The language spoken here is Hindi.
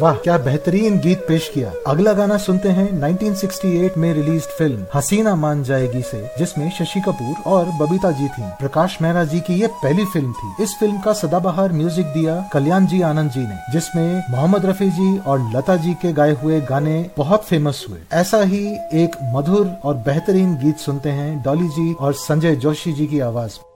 वाह, क्या बेहतरीन गीत पेश किया। अगला गाना सुनते हैं 1968 में रिलीज फिल्म हसीना मान जाएगी से, जिसमें शशि कपूर और बबीता जी थीं। प्रकाश मेहरा जी की ये पहली फिल्म थी। इस फिल्म का सदाबहार म्यूजिक दिया कल्याण जी आनंद जी ने, जिसमें मोहम्मद रफी जी और लता जी के गाए हुए गाने बहुत फेमस हुए। ऐसा ही एक मधुर और बेहतरीन गीत सुनते हैं डॉली जी और संजय जोशी जी की आवाज।